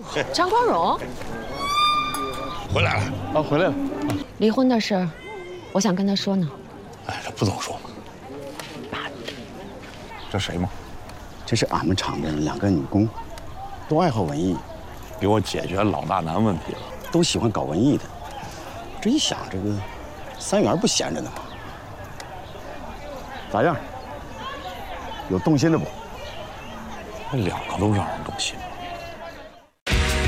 张光荣回来了啊，回来了。 离婚的事，我想跟他说呢。 哎，这不总说吗？这谁吗？ 这是俺们厂的2个女工，都爱好文艺， 给我解决老大难问题了。 都喜欢搞文艺的。这一想，这个3元不闲着呢嘛。咋样？有动心的不？ 这2个都让人动心了。